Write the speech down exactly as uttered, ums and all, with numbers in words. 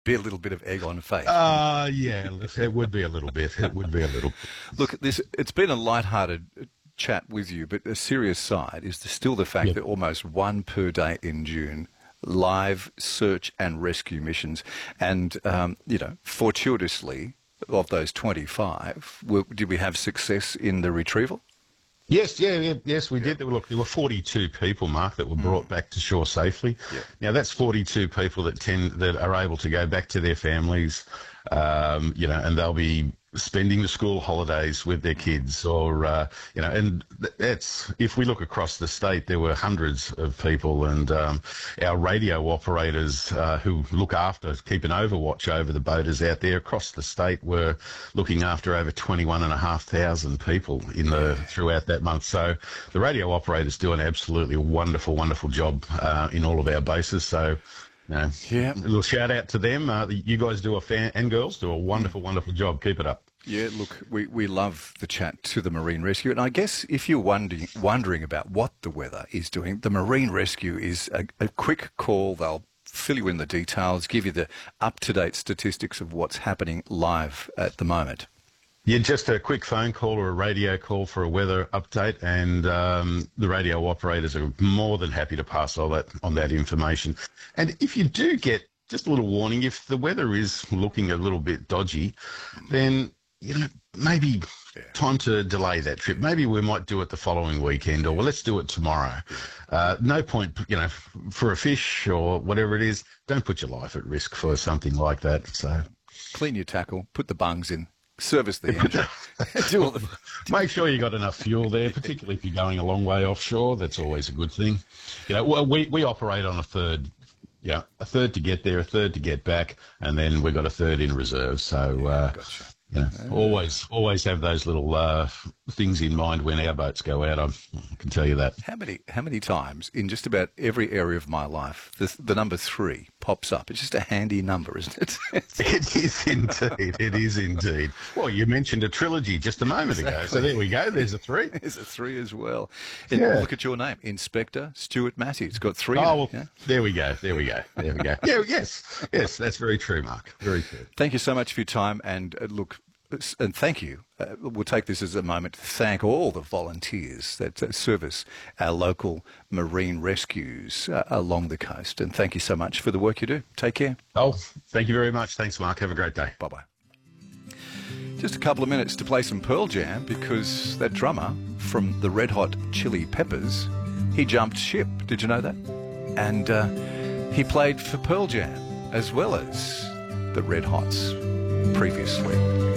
be a little bit of egg on face. Uh, yeah, it would be a little bit. It would be a little bit. Look, this, it's been a light-hearted chat with you, but the serious side is still the fact Yep. that almost one per day in June, live search and rescue missions, and, um, you know, fortuitously, of those twenty-five, were, did we have success in the retrieval? Yes, yeah, yeah, yes, we did. Look, there were forty-two people, Mark, that were brought back to shore safely. Yeah. Now, that's forty-two people that tend that are able to go back to their families, um, you know, and they'll be spending the school holidays with their kids, or uh, you know, and that's if we look across the state, there were hundreds of people, and um, our radio operators uh, who look after, keep an overwatch over the boaters out there across the state, were looking after over twenty-one and a half thousand people in the throughout that month. So the radio operators do an absolutely wonderful, wonderful job uh, in all of our bases. So. No. Yeah. A little shout out to them. Uh, you guys do a fan and girls do a wonderful, wonderful job. Keep it up. Yeah, look, we, we love the chat to the Marine Rescue. And I guess if you're wondering, wondering about what the weather is doing, the Marine Rescue is a, a quick call. They'll fill you in the details, give you the up-to-date statistics of what's happening live at the moment. Yeah, just a quick phone call or a radio call for a weather update, and um, the radio operators are more than happy to pass all that on that information. And if you do get just a little warning, if the weather is looking a little bit dodgy, then you know maybe Yeah. time to delay that trip. Maybe we might do it the following weekend, or well, let's do it tomorrow. Uh, no point, you know, for a fish or whatever it is. Don't put your life at risk for something like that. So Clean your tackle, put the bungs in, service the engine. Do all the... make sure you got enough fuel there, particularly if you're going a long way offshore. That's always a good thing. You know, well, we, we operate on a third, yeah, a third to get there, a third to get back, and then we've got a third in reserve. So, uh, Gotcha. you know, always, always have those little uh, things in mind when our boats go out. I'm, I can tell you that. How many how many times in just about every area of my life the, the number three pops up? It's just a handy number, isn't it? It is indeed. It is indeed. Well, you mentioned a trilogy just a moment ago, so there we go. There's a three. There's a three as well. And Yeah. look at your name, Inspector Stuart Massey. It's got three in Oh, it, well, yeah? there we go. There we go. There we go. Yeah, yes, yes, that's very true, Mark. Very true. Thank you so much for your time, and uh, look, and thank you. Uh, we'll take this as a moment to thank all the volunteers that uh, service our local marine rescues uh, along the coast. And thank you so much for the work you do. Take care. Oh, thank you very much. Thanks, Mark. Have a great day. Bye-bye. Just a couple of minutes to play some Pearl Jam, because that drummer from the Red Hot Chili Peppers, he jumped ship. Did you know that? And uh, he played for Pearl Jam as well as the Red Hots previously.